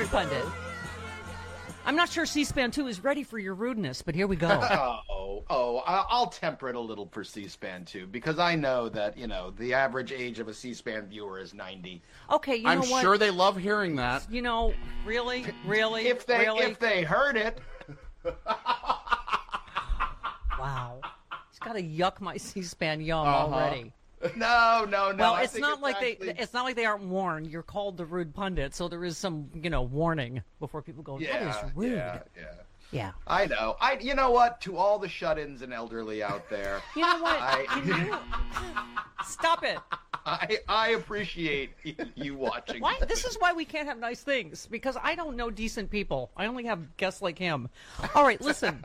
Rude Pundit. I'm not sure C-SPAN 2 is ready for your rudeness, but here we go. I'll temper it a little for C-SPAN 2 because I know that, the average age of a C-SPAN viewer is 90. Okay, I'm sure they love hearing that. Really? If they heard it. Wow. He's got to yuck my C-SPAN yum already. No. Well, it's not like they aren't warned. You're called the Rude Pundit, so there is some, warning before people go, that is rude. Yeah. I know. You know what? To all the shut-ins and elderly out there. You know what? Stop it. I appreciate you watching. Why? This is why we can't have nice things, because I don't know decent people. I only have guests like him. All right, listen.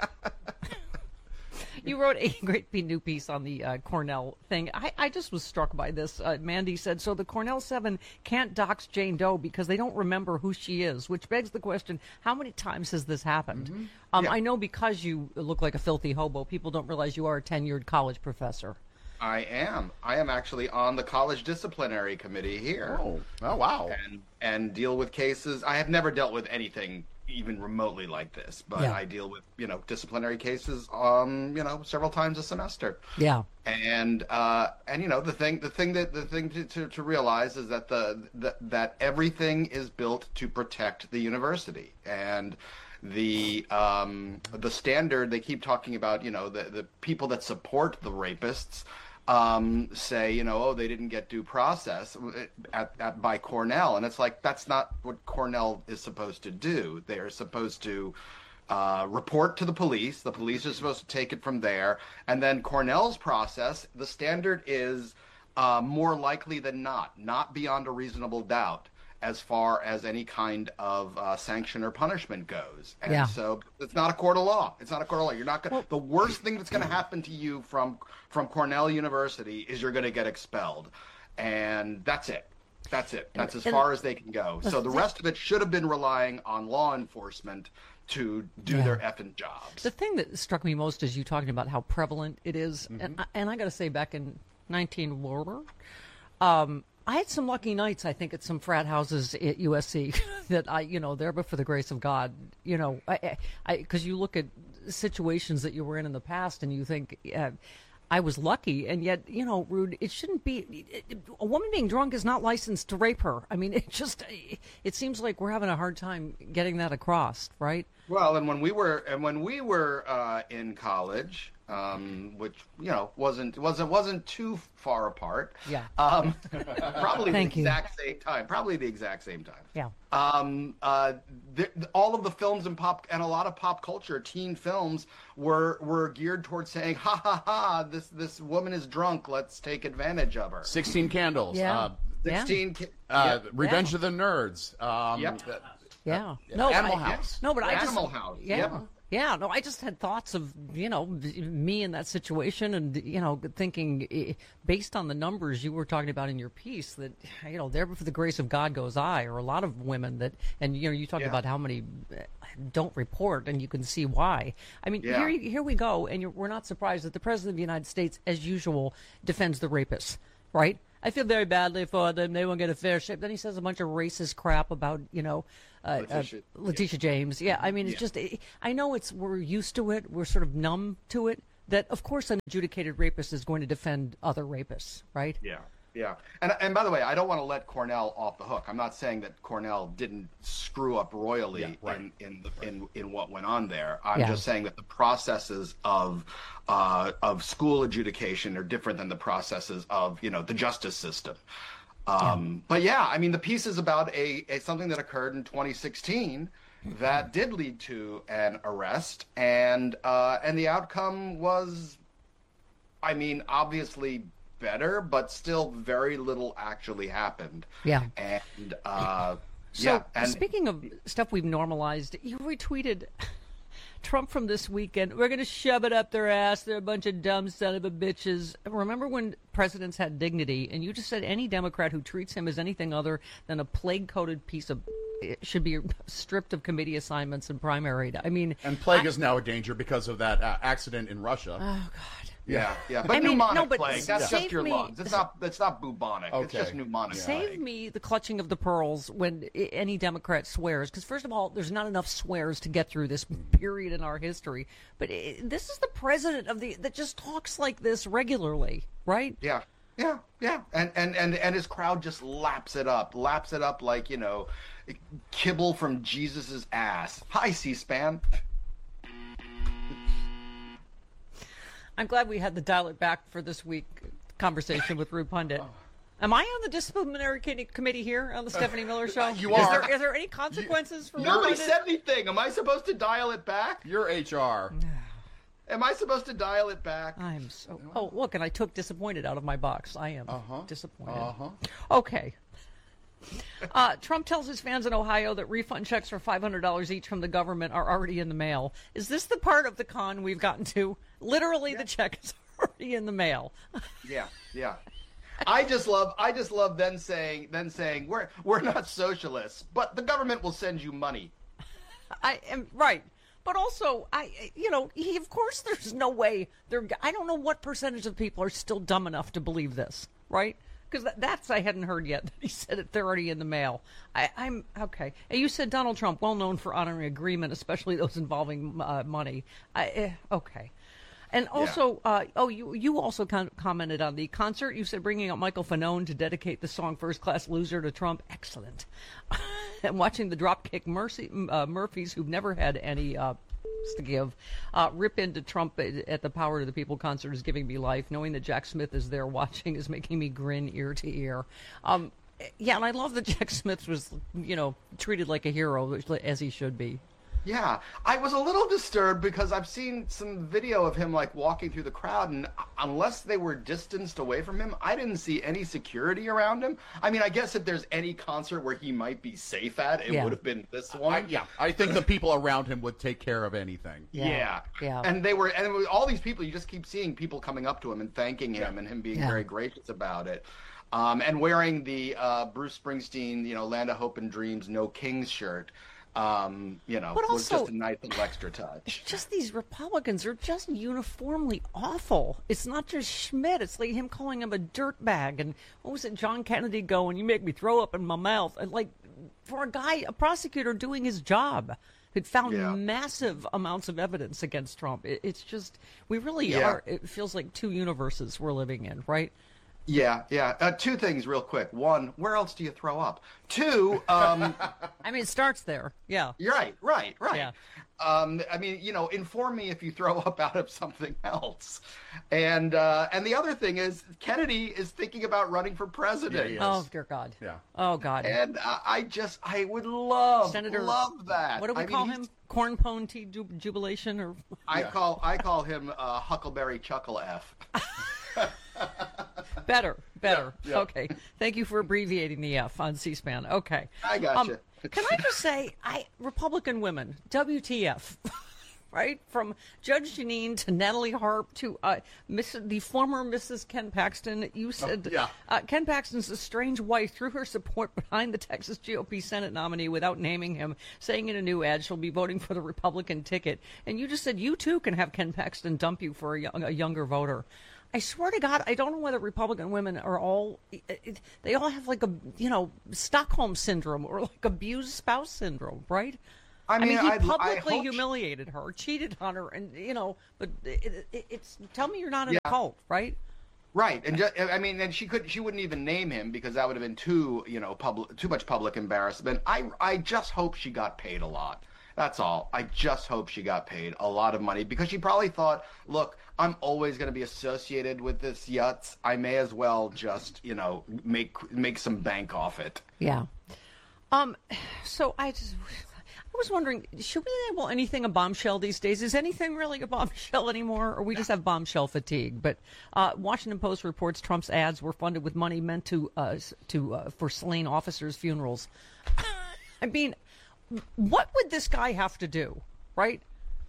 You wrote a great new piece on the Cornell thing. I just was struck by this. Mandy said, so the Cornell 7 can't dox Jane Doe because they don't remember who she is, which begs the question, how many times has this happened? Mm-hmm. I know because you look like a filthy hobo, people don't realize you are a tenured college professor. I am actually on the college disciplinary committee here. Oh wow. And deal with cases. I have never dealt with anything even remotely like this, but I deal with disciplinary cases several times a semester. Yeah. And the thing to realize is that that everything is built to protect the university, and the standard they keep talking about, the people that support the rapists say, they didn't get due process by Cornell. And it's like, that's not what Cornell is supposed to do. They are supposed to report to the police. The police are supposed to take it from there. And then Cornell's process, the standard is more likely than not beyond a reasonable doubt, as far as any kind of sanction or punishment goes. And so it's not a court of law. It's not a court of law. You're not going. The worst thing that's going to happen to you from Cornell University is you're going to get expelled. And that's it. That's as far as they can go. So the rest of it should have been relying on law enforcement to do their effing jobs. The thing that struck me most is you talking about how prevalent it is. Mm-hmm. And I got to say, back in 19 I had some lucky nights, I think, at some frat houses at USC that there, but for the grace of God, because you look at situations that you were in the past and you think, I was lucky, and yet, Rude, it shouldn't be. A woman being drunk is not licensed to rape her. I mean, it seems like we're having a hard time getting that across, right? Well, and when we were in college, which wasn't too far apart. Yeah. Probably the exact same time. Yeah. All of the films and a lot of pop culture, teen films were geared towards saying, ha ha ha, this woman is drunk, let's take advantage of her. 16 Candles. Yeah. Revenge of the Nerds. Animal House. No, but Animal House. Yeah. Yeah, no, I just had thoughts of, me in that situation and, thinking, based on the numbers you were talking about in your piece, that, there for the grace of God goes I, or a lot of women that, and, you talked about how many don't report, and you can see why. I mean, here we go, and we're not surprised that the President of the United States, as usual, defends the rapists, right? I feel very badly for them. They won't get a fair shake. Then he says a bunch of racist crap about, Letitia James. Yeah, I mean, it's just, I know we're used to it. We're sort of numb to it. That, of course, an adjudicated rapist is going to defend other rapists, right? Yeah. Yeah. And by the way, I don't want to let Cornell off the hook. I'm not saying that Cornell didn't screw up royally in what went on there. I'm just saying that the processes of school adjudication are different than the processes of, the justice system. But I mean, the piece is about something that occurred in 2016 that did lead to an arrest, and the outcome was, I mean, obviously better, but still very little actually happened. Yeah. And speaking of stuff we've normalized, you retweeted Trump from this weekend. We're going to shove it up their ass. They're a bunch of dumb son of a bitches. Remember when presidents had dignity, and you just said any Democrat who treats him as anything other than a plague-coated piece of should be stripped of committee assignments and primaried. I mean, and plague is now a danger because of that accident in Russia. Oh God. Yeah. But I mean, pneumonic no, but plague, that's save just your me- lungs. It's not bubonic. It's Okay. just pneumonic Save plague. me the clutching of the pearls when any Democrat swears. Because, first of all, there's not enough swears to get through this period in our history. But this is the president that just talks like this regularly, right? Yeah. And his crowd just laps it up like, kibble from Jesus's ass. Hi, C-SPAN. I'm glad we had the dial it back for this week conversation with Rue Pundit. Am I on the disciplinary committee here on the Stephanie Miller Show? You are. Is there any consequences for Rue Nobody Pundit? said anything. Am I supposed to dial it back? You're HR. Am I supposed to dial it back? I'm so. Oh, look, and I took disappointed out of my box. I am disappointed. Okay. Trump tells his fans in Ohio that refund checks for $500 each from the government are already in the mail. Is this the part of the con we've gotten to? Literally, the check is already in the mail. Yeah. I just love then saying we're not socialists, but the government will send you money. I am right. But also, of course, there's no way I don't know what percentage of people are still dumb enough to believe this, right? Because that's I hadn't heard yet. He said it, they're already in the mail. I'm okay. And you said Donald Trump, well known for honoring agreement, especially those involving money. Okay. And also, you also commented on the concert. You said bringing out Michael Fanone to dedicate the song "First Class Loser" to Trump. Excellent. And watching the Dropkick Murphys, who've never had any to give, rip into Trump at the Power to the People concert is giving me life. Knowing that Jack Smith is there watching is making me grin ear to ear. Yeah, and I love that Jack Smith was, treated like a hero, as he should be. Yeah, I was a little disturbed because I've seen some video of him like walking through the crowd, and unless they were distanced away from him, I didn't see any security around him. I mean, I guess if there's any concert where he might be safe at, it would have been this one. I think the people around him would take care of anything. Yeah. And it was all these people. You just keep seeing people coming up to him and thanking him, and him being very gracious about it. And wearing the Bruce Springsteen, Land of Hope and Dreams, No Kings shirt. But was just a nice little extra touch. It's just these Republicans are just uniformly awful. It's not just Schmidt. It's like him calling him a dirtbag. And what was it, John Kennedy going, "You make me throw up in my mouth." And like, for a prosecutor doing his job, who'd found massive amounts of evidence against Trump. It's just, we really are, it feels like two universes we're living in, right? Yeah. Two things real quick. One, where else do you throw up? Two, I mean, it starts there. Yeah. You're right. Yeah. I mean, inform me if you throw up out of something else. And the other thing is, Kennedy is thinking about running for president. Oh, dear God. Yeah. Oh, God. And I would love that. What do we call him? Corn pone tea jubilation? Or I call him Huckleberry Chuckle F. Better. Yeah. Okay. Thank you for abbreviating the F on C-SPAN. Okay. I gotcha. Can I just say, Republican women, WTF, right? From Judge Jeanine to Natalie Harp to the former Mrs. Ken Paxton. You said Ken Paxton's estranged wife threw her support behind the Texas GOP Senate nominee without naming him, saying in a new ad she'll be voting for the Republican ticket. And you just said you too can have Ken Paxton dump you for a younger voter. I swear to God, I don't know whether Republican women are they all have like Stockholm syndrome or like abused spouse syndrome, right? I mean, he publicly humiliated her, cheated on her, and but it's tell me you're not in a cult, right? Right, and and she wouldn't even name him because that would have been too much public embarrassment. I just hope she got paid a lot. That's all. I just hope she got paid a lot of money because she probably thought, look, I'm always going to be associated with this Yutz. I may as well just, make some bank off it. Yeah. So I was wondering, should we label anything a bombshell these days? Is anything really a bombshell anymore, or we just have bombshell fatigue? But Washington Post reports Trump's ads were funded with money meant for slain officers' funerals. I mean, what would this guy have to do, right?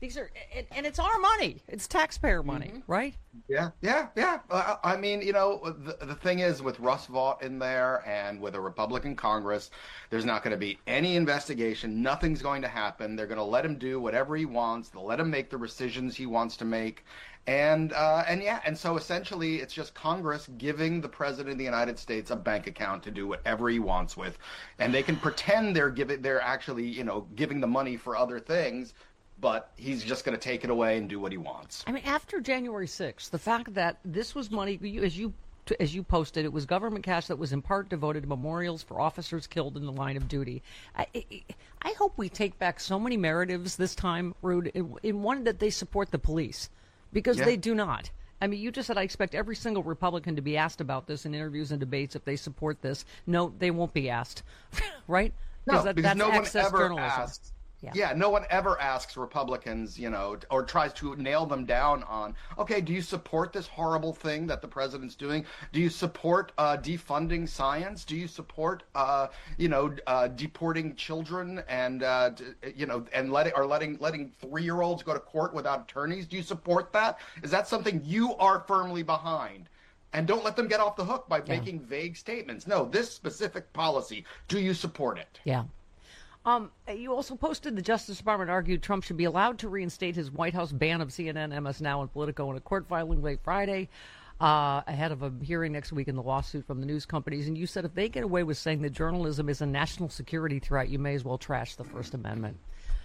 These are, and it's our money. It's taxpayer money, right? Yeah. I mean, the thing is, with Russ Vought in there and with a Republican Congress, there's not going to be any investigation. Nothing's going to happen. They're going to let him do whatever he wants. They'll let him make the decisions he wants to make. And so essentially it's just Congress giving the president of the United States a bank account to do whatever he wants with. And they can pretend they're actually, giving the money for other things, but he's just going to take it away and do what he wants. I mean, after January 6th, the fact that this was money, as you posted, it was government cash that was in part devoted to memorials for officers killed in the line of duty. I hope we take back so many narratives this time, Ruud, in one that they support the police, because they do not. I mean, you just said I expect every single Republican to be asked about this in interviews and debates if they support this. No, they won't be asked, right? No, because because no one access ever journalism. asks. Yeah, no one ever asks Republicans, or tries to nail them down on, okay, do you support this horrible thing that the president's doing? Do you support defunding science? Do you support, deporting children and, and letting 3-year-olds go to court without attorneys? Do you support that? Is that something you are firmly behind? And don't let them get off the hook by making vague statements. No, this specific policy, do you support it? Yeah. You also posted the Justice Department argued Trump should be allowed to reinstate his White House ban of CNN, MS Now, and Politico in a court filing late Friday ahead of a hearing next week in the lawsuit from the news companies. And you said if they get away with saying that journalism is a national security threat, you may as well trash the First Amendment.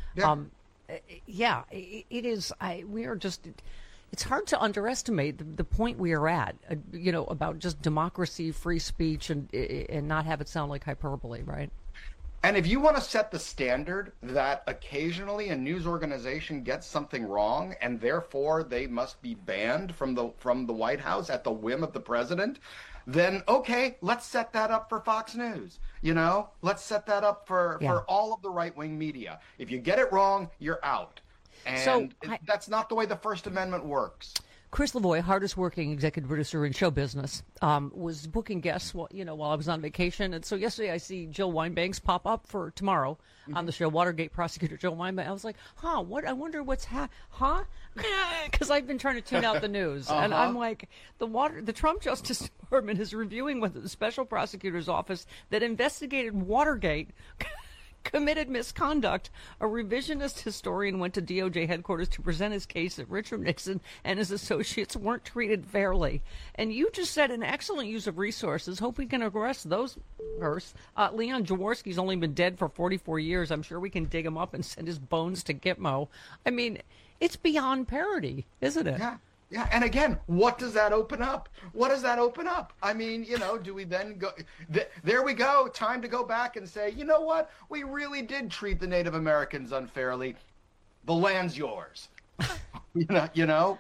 Yeah. It is. We are just. It's hard to underestimate the point we are at, about just democracy, free speech, and not have it sound like hyperbole, right? And if you want to set the standard that occasionally a news organization gets something wrong and therefore they must be banned from the White House at the whim of the president, then okay, let's set that up for Fox News. Let's set that up for all of the right-wing media. If you get it wrong, you're out. And that's not the way the First Amendment works. Chris Lavoie, hardest working executive producer in show business, was booking guests while I was on vacation. And so yesterday I see Jill Wine-Banks pop up for tomorrow on the show, Watergate prosecutor Jill Wine-Banks. I was like, I wonder what's because I've been trying to tune out the news. And I'm like, the Trump Justice Department is reviewing whether the special prosecutor's office that investigated Watergate committed misconduct. A revisionist historian went to DOJ headquarters to present his case that Richard Nixon and his associates weren't treated fairly. And you just said an excellent use of resources. Hope we can arrest those first. Leon Jaworski's only been dead for 44 years. I'm sure we can dig him up and send his bones to Gitmo. I mean, it's beyond parody, isn't it? Yeah, and again, what does that open up? What does that open up? I mean, do we then go... There we go. Time to go back and say, you know what? We really did treat the Native Americans unfairly. The land's yours. That's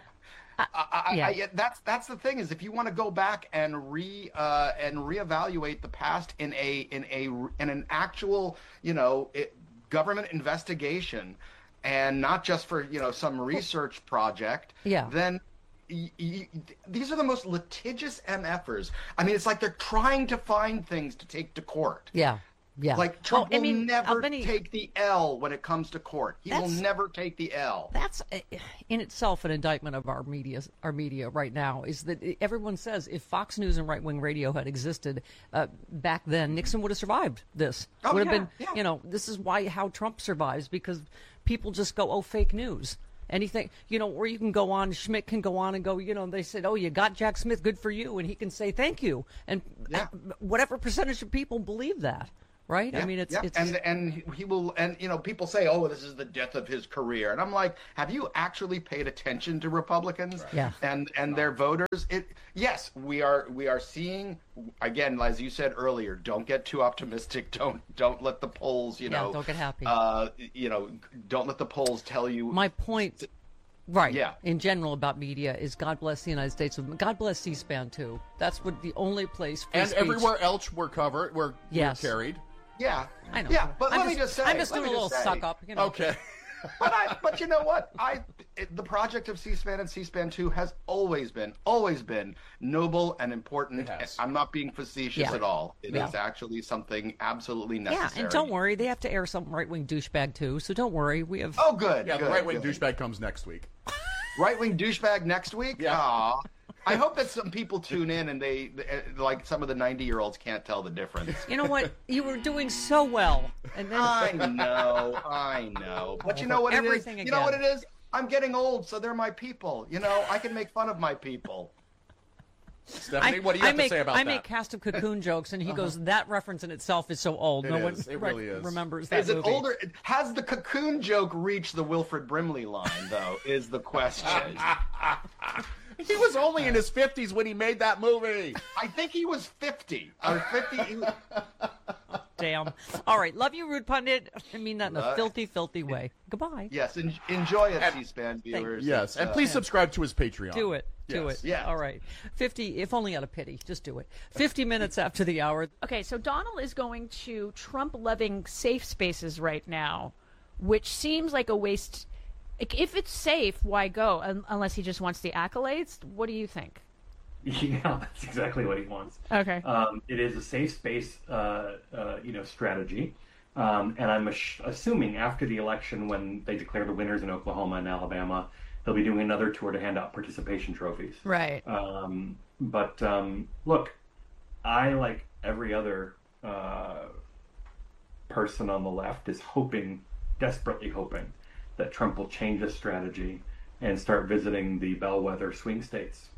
the thing is, if you want to go back and reevaluate the past in an actual, government investigation, and not just for some research project, then these are the most litigious MFers. I mean, it's like they're trying to find things to take to court. Yeah. Like Trump will never take the L when it comes to court. He will never take the L. That's in itself an indictment of our media right now, is that everyone says if Fox News and right-wing radio had existed back then, Nixon would have survived this. Would have been, this is how Trump survives, because people just go, fake news. Anything, or you can go on, Schmidt can go on and go, they said, you got Jack Smith, good for you. And he can say, thank you. And whatever percentage of people believe that. Right? Yeah, I mean, it's and he will, and people say, this is the death of his career, and I'm like, have you actually paid attention to Republicans and their voters? Yes, we are seeing, again, as you said earlier, don't get too optimistic. Don't let the polls, don't get happy. Don't let the polls tell you. My point. Right. Yeah. In general about media is God bless the United States. God bless C-SPAN too. That's what the only place. And everywhere else we're covered, we're carried. Yeah, I know. Yeah, but let me just say, I'm just doing a little suck up. Okay. But you know what? The project of C-SPAN and C-SPAN 2 has always been noble and important. It has. I'm not being facetious Yeah. at all. It Yeah. is actually something absolutely Yeah, necessary. and don't worry, they have to air some right-wing douchebag too. So don't worry, we have. Oh, good. Yeah, the good, right-wing good. douchebag comes next week. Right-wing douchebag next week? Yeah. Aw. I hope that some people tune in and they like some of the 90-year-olds can't tell the difference. You know what? You were doing so well, and then I know. But you know what it is? Everything You know what it again. is? I'm getting old, so they're my people. You know, I can make fun of my people. Stephanie, what do you have to say about I that? make cast of cocoon jokes, and he goes, "That reference in itself is so old. It no is. one It really is. remembers that Is it movie." older? Has the cocoon joke reached the Wilfred Brimley line, though, is the question. He was only in his 50s when he made that movie. I think he was 50. Or 50. Damn. All right, love you, Rude Pundit. I mean that in a Love- filthy, filthy way. Goodbye. Yes, enjoy it, C-SPAN viewers. Yes, and please subscribe to his Patreon. Do it. Do Yes. it. Yeah. All right. 50, if only out of pity. Just do it. 50 minutes after the hour. Okay, so Donald is going to Trump-loving safe spaces right now, which seems like a waste. If it's safe, why go? Unless he just wants the accolades. What do you think? Yeah, that's exactly what he wants. Okay. It is a safe space, strategy, and I'm assuming after the election, when they declare the winners in Oklahoma and Alabama, he'll be doing another tour to hand out participation trophies. Right. But look, I, like every other person on the left, is desperately hoping, that Trump will change his strategy and start visiting the bellwether swing states.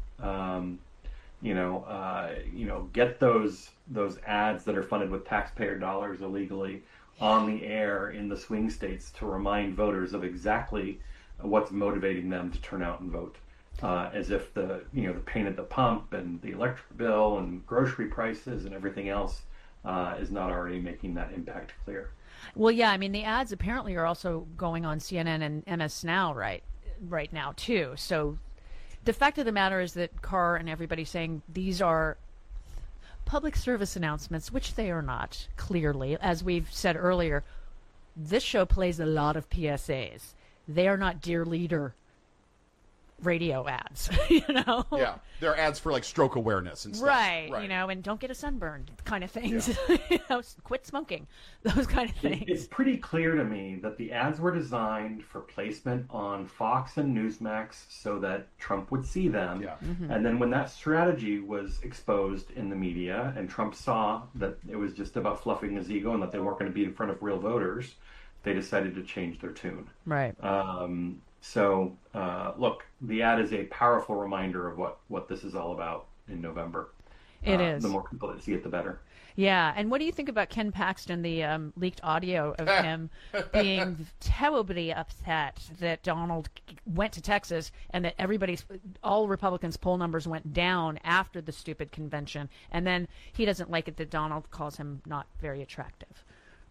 Get those ads that are funded with taxpayer dollars illegally on the air in the swing states to remind voters of exactly what's motivating them to turn out and vote. As if the pain at the pump and the electric bill and grocery prices and everything else is not already making that impact clear. Well, yeah. I mean, the ads apparently are also going on CNN and MS Now right now too. So the fact of the matter is that Carr and everybody's saying these are public service announcements, which they are not, clearly. As we've said earlier, this show plays a lot of PSAs. They are not Dear Leader radio ads, Yeah, they're ads for like stroke awareness and stuff. Right, and don't get a sunburn kind of things. Quit smoking, those kind of things. It's pretty clear to me that the ads were designed for placement on Fox and Newsmax so that Trump would see them. Yeah. And then when that strategy was exposed in the media and Trump saw that it was just about fluffing his ego and that they weren't going to be in front of real voters, they decided to change their tune. Right. So, look, the ad is a powerful reminder of what this is all about in November. It is. The more people that see it, the better. Yeah, and what do you think about Ken Paxton, the leaked audio of him being terribly upset that Donald went to Texas and that all Republicans' poll numbers went down after the stupid convention, and then he doesn't like it that Donald calls him not very attractive.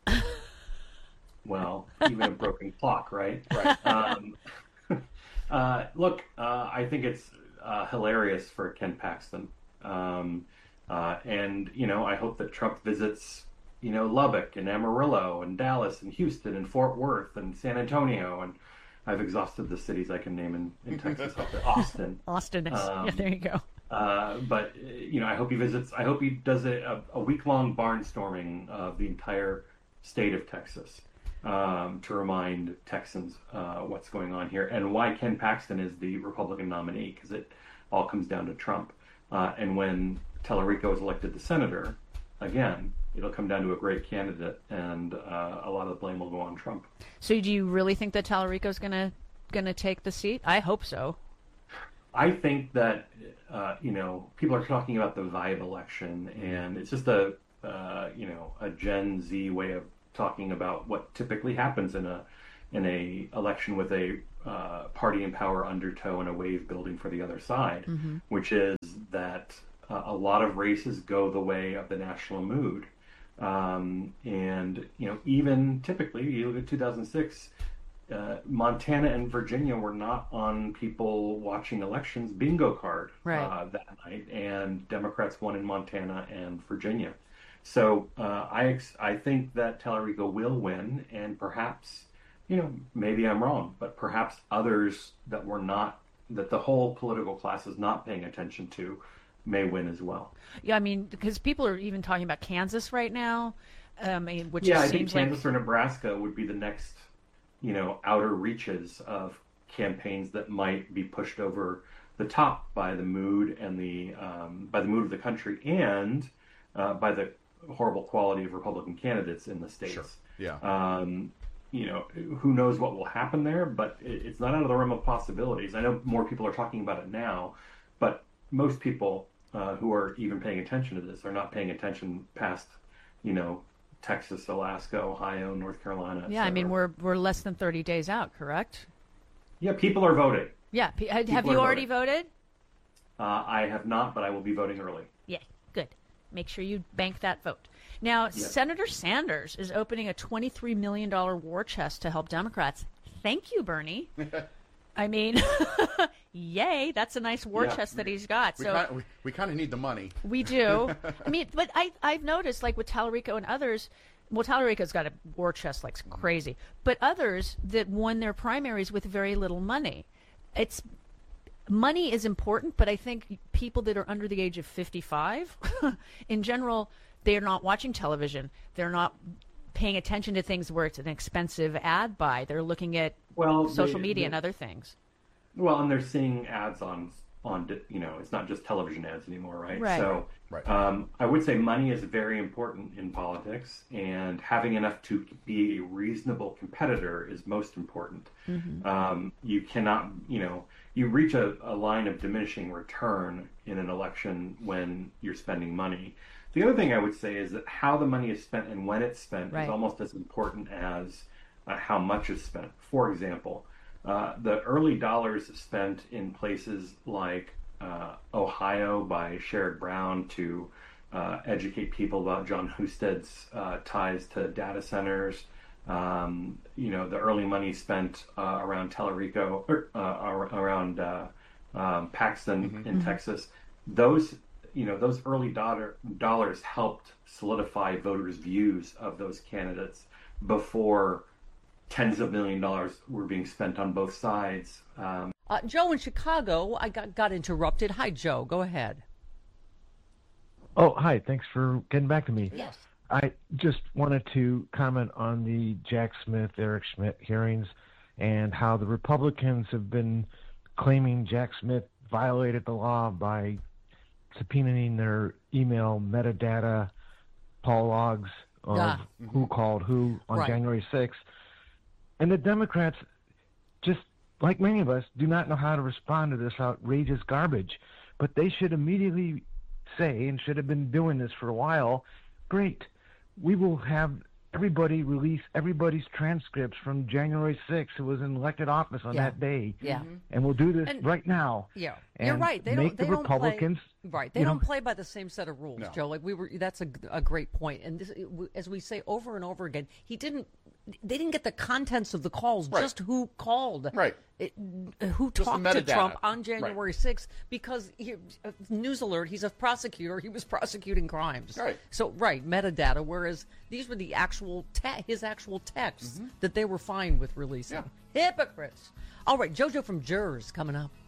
Well, even a broken clock, right? Right. Look, I think it's hilarious for Ken Paxton. And, I hope that Trump visits, Lubbock and Amarillo and Dallas and Houston and Fort Worth and San Antonio. And I've exhausted the cities I can name in Texas. Austin. Austin is, yeah, there you go. But I hope he visits. I hope he does a week-long barnstorming of the entire state of Texas to remind Texans what's going on here and why Ken Paxton is the Republican nominee, because it all comes down to Trump. And when Tellerico is elected the senator, again, it'll come down to a great candidate, and a lot of the blame will go on Trump. So do you really think that Tellerico's gonna take the seat? I hope so. I think that people are talking about the vibe election, and it's just a Gen Z way of talking about what typically happens in a election with a party in power undertow and a wave building for the other side, which is that a lot of races go the way of the national mood, and even typically you look at 2006. Montana and Virginia were not on people watching elections bingo card that night, and Democrats won in Montana and Virginia. So I think that Tellerico will win, and perhaps maybe I'm wrong, but perhaps others that the whole political class is not paying attention to may win as well. Yeah, I mean, because people are even talking about Kansas right now, which I think seems Kansas or Nebraska would be the next, outer reaches of campaigns that might be pushed over the top by the mood and by the mood of the country and by the horrible quality of Republican candidates in the states. Sure. Yeah. Who knows what will happen there, but it's not out of the realm of possibilities. I know more people are talking about it now, but most people who are even paying attention to this are not paying attention past, Texas, Alaska, Ohio, North Carolina. Yeah, I mean, we're less than 30 days out, correct? Yeah, people are voting. Yeah. Have you already voted? I have not, but I will be voting early. Yeah, good. Make sure you bank that vote. Now, Yes. Senator Sanders is opening a $23 million war chest to help Democrats. Thank you, Bernie. I mean, yay, that's a nice war chest that he's got. We kind of need the money. We do. I mean, but I've noticed, like with Tallarico and others, well, Tallarico's got a war chest like crazy, but others that won their primaries with very little money. Money is important, but I think people that are under the age of 55, in general, they're not watching television. They're not paying attention to things where it's an expensive ad buy. They're looking at social media and other things. Well, and they're seeing ads on it's not just television ads anymore, right? Right. So Right. I would say money is very important in politics, and having enough to be a reasonable competitor is most important. Mm-hmm. You cannot, you reach a line of diminishing return in an election when you're spending money. The other thing I would say is that how the money is spent and when it's spent is almost as important as how much is spent. For example, the early dollars spent in places like Ohio by Sherrod Brown to educate people about John Husted's ties to data centers. The early money spent around Tallarico, or around Paxton in Texas. Those early dollars helped solidify voters' views of those candidates before tens of $millions were being spent on both sides. Joe in Chicago, I got interrupted. Hi, Joe. Go ahead. Oh, hi. Thanks for getting back to me. Yes. I just wanted to comment on the Jack Smith, Eric Schmidt hearings and how the Republicans have been claiming Jack Smith violated the law by subpoenaing their email metadata, Paul logs of who called who on January 6th. And the Democrats, just like many of us, do not know how to respond to this outrageous garbage. But they should immediately say, and should have been doing this for a while, great, we will have everybody release everybody's transcripts from January 6th who was in elected office on that day. Yeah. And we'll do this right now. Yeah. And you're right. They make don't, the Republicans. They don't play by the same set of rules, Joe. Like that's a great point. And this, as we say over and over again, they didn't get the contents of the calls, just who called. Right. Who Just talked the to metadata. Trump on January 6th, because news alert, he's a prosecutor. He was prosecuting crimes. Right. So, metadata, whereas these were the actual his actual texts that they were fine with releasing. Yeah. Hypocrites. All right, JoJo from Jurors coming up.